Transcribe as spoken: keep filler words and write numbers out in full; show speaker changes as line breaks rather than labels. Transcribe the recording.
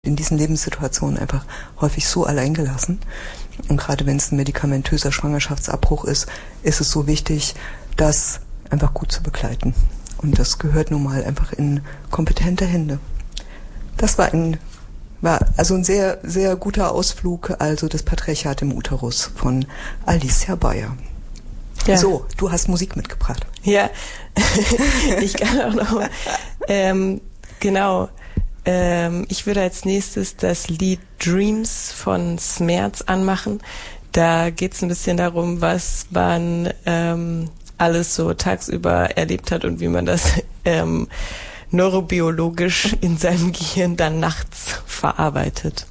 in diesen Lebenssituationen einfach häufig so alleingelassen. Und gerade wenn es ein medikamentöser Schwangerschaftsabbruch ist, ist es so wichtig, das einfach gut zu begleiten. Und das gehört nun mal einfach in kompetente Hände. Das war ein, war also ein sehr, sehr guter Ausflug, also das Patriarchat im Uterus von Alicia Bayer. Ja. So, du hast Musik mitgebracht.
Ja, ich kann auch noch mal, ähm, genau, ähm, ich würde als nächstes das Lied Dreams von Smerz anmachen. Da geht es ein bisschen darum, was man ähm, alles so tagsüber erlebt hat und wie man das ähm, neurobiologisch in seinem Gehirn dann nachts verarbeitet.